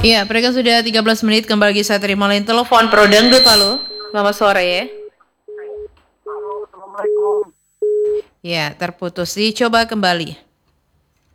Iya, mereka sudah 13 menit kembali lagi saya terima lain telepon Pro Dangdut. Halo, selamat sore ya. Halo, Assalamualaikum. Ya, terputus. Dicoba kembali.